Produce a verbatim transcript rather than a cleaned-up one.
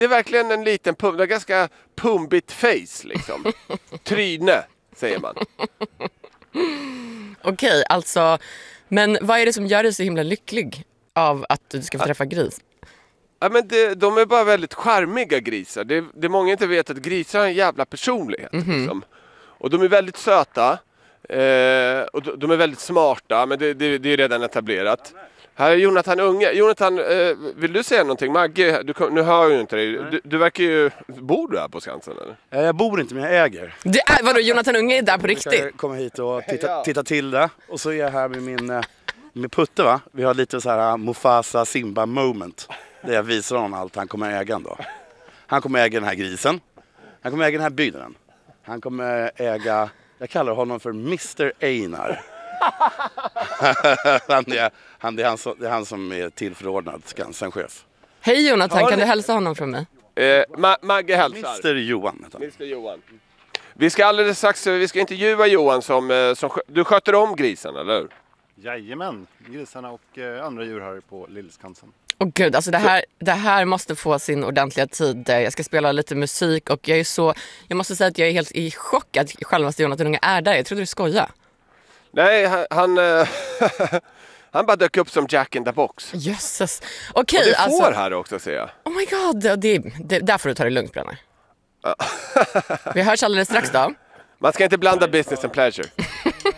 Det är verkligen en liten pump, det är ganska pumbigt face liksom. Tryne, säger man. Okej, alltså, men vad är det som gör dig så himla lycklig av att du ska få träffa gris? Ja, men det, de är bara väldigt charmiga grisar. Det, det är många inte vet att grisar har en jävla personlighet. Mm-hmm. Liksom. Och de är väldigt söta. Eh, och de, de är väldigt smarta, men det, det, det är redan etablerat. Här är Jonathan Unge. Jonathan, eh, vill du säga någonting? Maggie, du, nu hör jag ju inte dig. Du, du verkar ju... Bor du här på Skansen, eller? Jag bor inte, men jag äger. Det är, vadå, Jonathan Unge är där på riktigt? Jag kommer hit och titta, titta till det. Och så är jag här med min med Putte, va? Vi har lite så här Mufasa Simba moment. Där jag visar honom allt han kommer äga då. Han kommer äga den här grisen. Han kommer äga den här byggnaden. Han kommer äga... Jag kallar honom för mister Einar. han, är, han, det, är han som, det är han som är tillförordnad Skansen-chef. Hej Jonathan, kan du hälsa honom från mig? Eh, Ma- Maggie hälsar. mister Johan. mister Johan. Vi ska alldeles strax, vi ska intervjua Johan som, som du sköter om grisen, eller hur? Jajamän, grisarna och eh, andra djur här på Lillskansen. Åh gud, alltså det här, det här måste få sin ordentliga tid. Jag ska spela lite musik och jag är så... Jag måste säga att jag är helt i chock att självaste Jonathan Unge är där. Jag trodde du skojar. Nej, han... han Han bara dök upp som Jack in the Box. Jösses. Okej, och det får alltså, här också, ser jag. Oh my god, det, det, där får du ta det lugnt, Brenner. Vi hörs alldeles strax då. Man ska inte blanda business and pleasure.